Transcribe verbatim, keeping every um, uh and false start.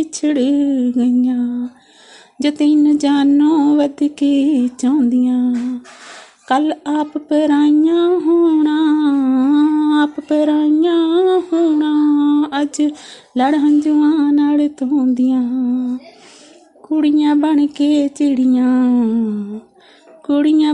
ਛਿੜ ਗਈਆਂ ਜੋ ਤਿੰਨ ਜਾਨੋਂ ਵੱਧ ਕੇ ਚਾਹੁੰਦੀਆਂ ਕੱਲ ਆਪ ਪਰਾਈਆਂ ਹੋਣਾ ਆਪ ਪਰਾਈਆਂ ਹੋਣਾ ਅੱਜ ਲੜ ਹੰਝੂਆਂ ਨਾਲ ਧੋਂਦੀਆਂ ਕੁੜੀਆਂ ਬਣ ਕੇ ਚਿੜੀਆਂ ਕੁੜੀਆਂ